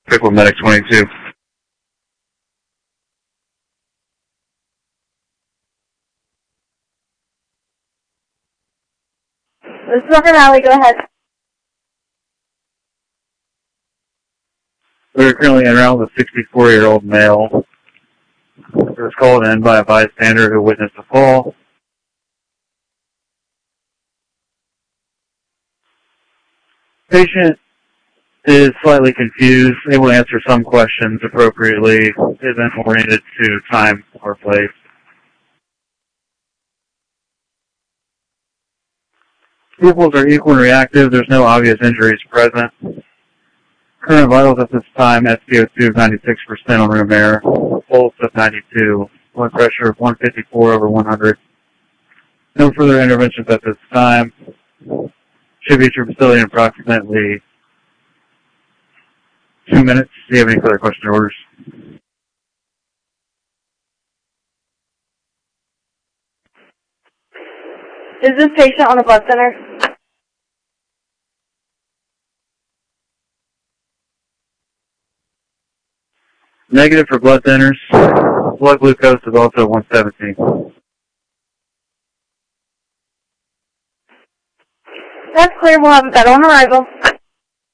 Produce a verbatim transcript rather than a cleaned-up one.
Pickle Medic twenty-two. This is Upper Valley, go ahead. We're currently en route with a sixty-four-year-old male. He was called in by a bystander who witnessed a fall. Patient is slightly confused, able to answer some questions appropriately, isn't oriented to time or place. Pupils are equal and reactive. There's no obvious injuries present. Current vitals at this time, S p O two of ninety-six percent on room air, pulse of ninety-two, blood pressure of one fifty-four over one hundred. No further interventions at this time. Should be at your facility in approximately two minutes. Do you have any further questions or orders? Is this patient on the blood center? Negative for blood thinners. Blood glucose is also one seventeen. That's clear. We'll have a bed on arrival.